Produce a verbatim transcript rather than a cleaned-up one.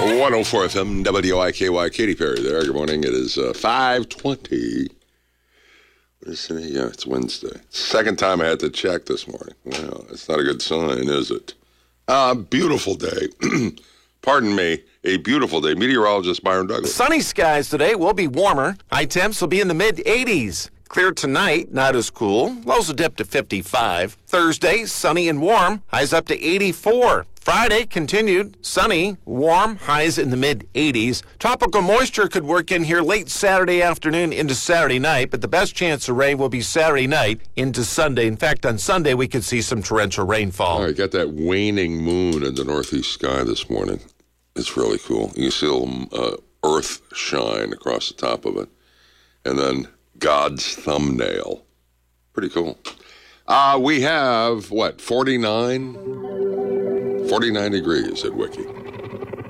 one oh four F M, W I K Y, Katy Perry there. Good morning. It is uh, five twenty. What is it? Yeah, it's Wednesday. Second time I had to check this morning. Well, it's not a good sign, is it? Uh, beautiful day. Pardon me. A beautiful day. Meteorologist Byron Douglas. Sunny skies today will be warmer. High temps will be in the mid eighties. Clear tonight, not as cool. Lows will dip to fifty-five. Thursday, sunny and warm. Highs up to eighty-four. Friday, continued sunny, warm, highs in the mid eighties. Tropical moisture could work in here late Saturday afternoon into Saturday night, but the best chance of rain will be Saturday night into Sunday. In fact, on Sunday, we could see some torrential rainfall. All right, got that waning moon in the northeast sky this morning. It's really cool. You can see a little uh, earth shine across the top of it. And then God's thumbnail. Pretty cool. Uh, we have, what, forty-nine? forty-nine degrees at Wiki.